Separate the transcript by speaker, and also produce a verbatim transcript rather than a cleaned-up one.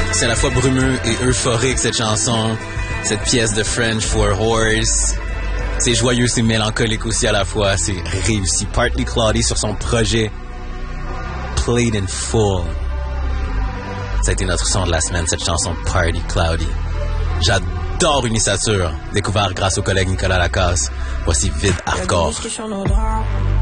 Speaker 1: C'est à la fois brumeux et euphorique, cette chanson. Cette pièce de French for Horse. C'est joyeux, c'est mélancolique aussi à la fois. C'est réussi. Partly Cloudy sur son projet Played in Full. Ça a été notre son de la semaine, cette chanson Partly Cloudy. J'adore Unisature, découvert grâce au collègue Nicolas Lacasse. Voici Vide Hardcore.